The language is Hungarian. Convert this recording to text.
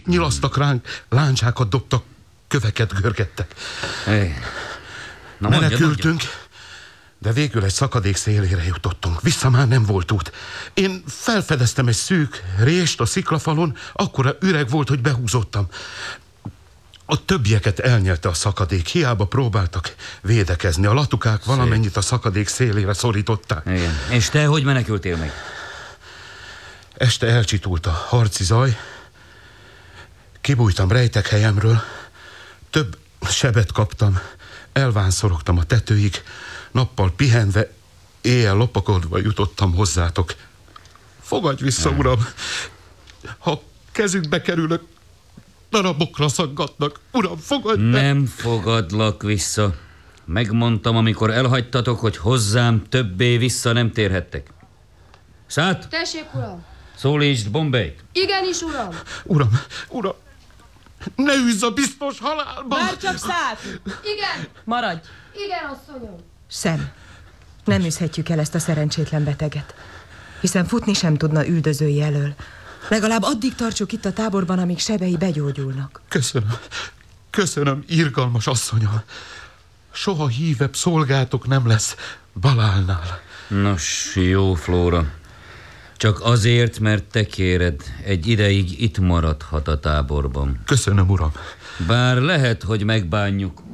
Nyilasztak ránk, láncsákat dobtak, köveket görgettek. Menekültünk, de végül egy szakadék szélére jutottunk. Vissza már nem volt út. Én felfedeztem egy szűk rést a sziklafalon, akkora üreg volt, hogy behúzottam. A többieket elnyelte a szakadék, hiába próbáltak védekezni. A latukák valamennyit a szakadék szélére szorították. Igen. És te hogy menekültél meg? Este elcsitult a harci zaj, kibújtam rejtekhelyemről, több sebet kaptam, elvánszorogtam a tetőig, nappal pihenve, éjjel lopakodva jutottam hozzátok. Fogadj vissza, uram! Ha kezükbe kerülök, darabokra szaggatnak. Uram, fogadj be! Nem fogadlak vissza. Megmondtam, amikor elhagytatok, hogy hozzám többé vissza nem térhettek. Szát! Tessék, uram! Szólítsd Bombeit! Igenis, uram! Uram, ne üzz a biztos halálba! Már csak Szát! Igen! Maradj! Igen, asszonyom! Sam, nem üzhetjük el ezt a szerencsétlen beteget, hiszen futni sem tudna üldözői elől. Legalább addig tartsuk itt a táborban, amíg sebei begyógyulnak. Köszönöm, irgalmas asszonyom. Soha hívebb szolgátok nem lesz Balálnál. Nos, jó, Flóra. Csak azért, mert te kéred, egy ideig itt maradhat a táborban. Köszönöm, uram. Bár lehet, hogy megbánjuk.